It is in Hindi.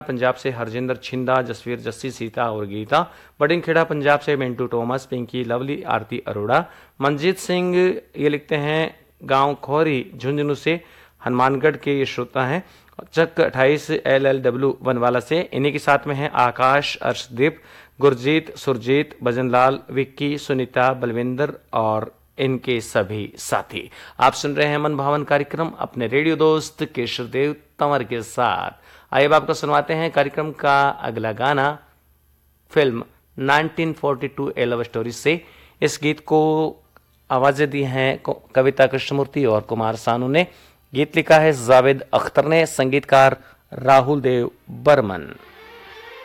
पंजाब से हरजिंदर छिंदा, जसवीर जस्सी, सीता और गीता। बडिंगखेड़ा पंजाब से मिंटू टॉमस, पिंकी, लवली, आरती अरोड़ा। मनजीत सिंह ये लिखते हैं गांव खोरी झुंझुनू से, हनुमानगढ़ के ये श्रोता हैं। चक 28 LLW वनवाला से, इन्हीं के साथ में है आकाश, अर्शदीप, गुरजीत, सुरजीत, भजनलाल, विक्की, सुनीता, बलविंदर और इनके सभी साथी। आप सुन रहे हैं मन भावन कार्यक्रम अपने रेडियो दोस्त केशवदेव तंवर के साथ। आइए अब आपको सुनवाते हैं कार्यक्रम का अगला गाना फिल्म 1942 ए लव स्टोरी से। इस गीत को आवाजें दी हैं कविता कृष्णमूर्ति और कुमार सानू ने। गीत लिखा है जावेद अख्तर ने, संगीतकार राहुल देव बर्मन।